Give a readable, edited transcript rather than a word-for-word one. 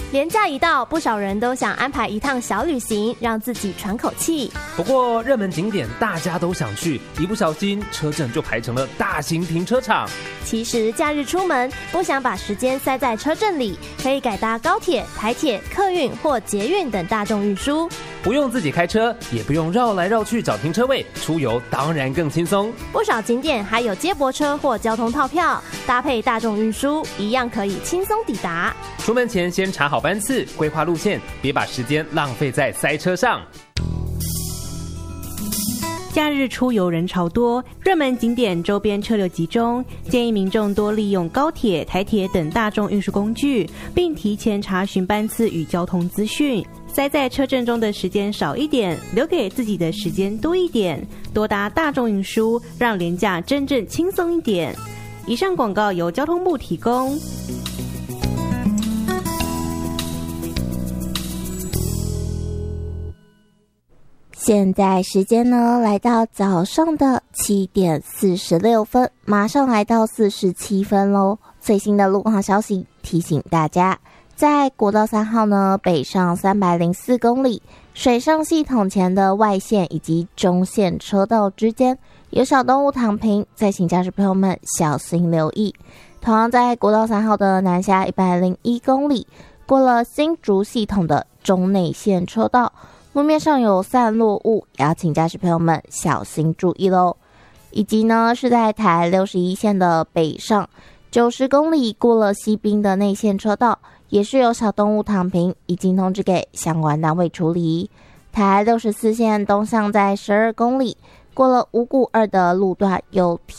连假一到，不少人都想安排一趟小旅行，让自己喘口气。 不过热门景点大家都想去，一不小心车阵就排成了大型停车场。 其实假日出门不想把时间塞在车阵里，可以改搭高铁、台铁、客运或捷运等大众运输， 不用自己开车，也不用绕来绕去找停车位，出游当然更轻松。 不少景点还有接驳车或交通套票，搭配大众运输，一样可以轻松抵达。 出门前先查好班次，规划路线，别把时间浪费在塞车上。 假日出游人潮多，热门景点周边车流集中，建议民众多利用高铁、台铁等大众运输工具，并提前查询班次与交通资讯。塞在车阵中的时间少一点，留给自己的时间多一点，多搭大众运输，让连假真正轻松一点。以上广告由交通部提供。 现在时间呢，来到早上的7点46分，马上来到47分咯。最新的路况消息提醒大家，在国道3号呢，北上304公里，水上系统前的外线以及中线车道之间有小动物躺平，在行驾驶朋友们小心留意。同样在国道3号的南下101公里，过了新竹系统的中内线车道，路面上有散落物，也要请驾驶朋友们小心注意咯。以及呢，是在台61线的北上90公里，过了西滨的内线车道，也是有小动物躺平，已经通知给相关单位处理。台64线东向在12公里，过了五股2的路段有